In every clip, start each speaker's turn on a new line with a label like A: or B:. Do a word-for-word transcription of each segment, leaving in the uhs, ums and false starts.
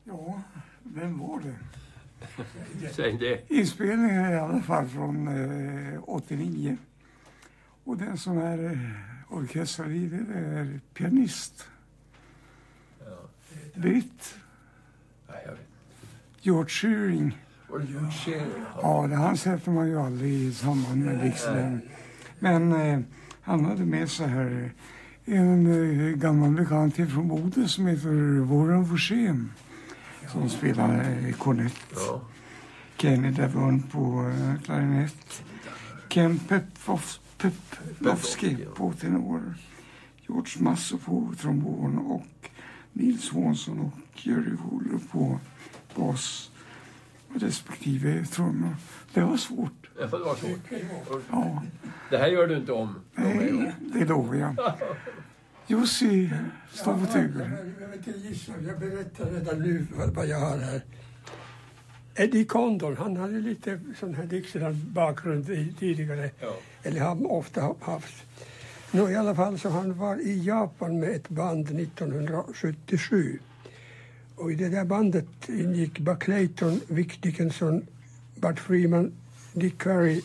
A: Ja, vem var det?
B: Säg det.
A: Inspelningen är i alla fall från eh, åttionio. Och den som är eh, orkesterledare är pianist.
B: Ja.
A: Britt.
B: Nej, jag vet.
A: George Shearing.
B: Var det George Shearing?
A: Ja, det han sätter man ju aldrig i samband med Dixieland. Men eh, han hade med sig här en eh, gammal bekant från Boden som heter Warren Forsén. Som spelar eh, kornett.
B: Ja.
A: Kenny Davern på eh, klarinett. Ken Peplovski på tenor. George Masso på trombon och Nils Swanson och Jerry Wooler på bas respektive trummor. Det var svårt.
B: Ja, det var svårt.
A: Ja.
B: Det här gör du inte om.
A: Nej, det lovar jag. Jussi står på tur.
C: Jag vet inte gissa, jag berättar redan nu vad jag har här. Eddie Condon, han hade lite sån här Dixieland-bakgrund i- tidigare.
B: Ja.
C: Eller har ofta haft. Nå, i alla fall så han var i Japan med ett band nittonhundrasjuttiosju. Och i det där bandet ingick Buck Clayton, Vic Dickinson, Bart Freeman, Dick Curry,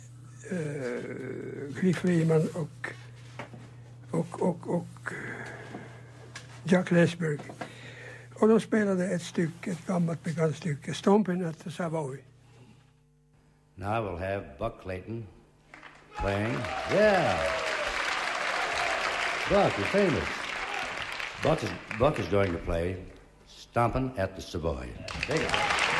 C: eh, Cliff Freeman och, och, och, och Jack Lesberg. Och de spelade ett stycke, ett gammalt bekant stycke, Stompin' at the Savoy.
D: Now we'll have Buck Clayton playing. Yeah. Buck, you're famous. Buck is, Buck is going to play Stompin' at the Savoy. Take it.